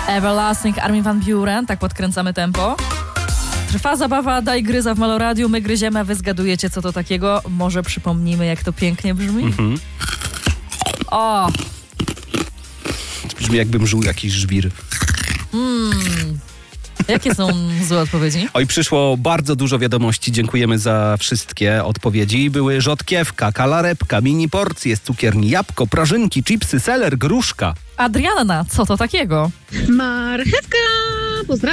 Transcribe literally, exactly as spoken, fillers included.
Everlasting, Armin van Buuren, tak podkręcamy tempo. Trwa zabawa, daj gryza w Meloradiu, my gryziemy, a wy zgadujecie, co to takiego. Może przypomnimy, jak to pięknie brzmi? Mhm. O! Brzmi, jakbym żuł jakiś żwir. Mm. Jakie są złe odpowiedzi? Oj, przyszło bardzo dużo wiadomości. Dziękujemy za wszystkie odpowiedzi. Były rzodkiewka, kalarepka, mini porcje z cukierni, jabłko, prażynki, chipsy, seler, gruszka. Adrianna, co to takiego? Marchewka! Pozdrawiam!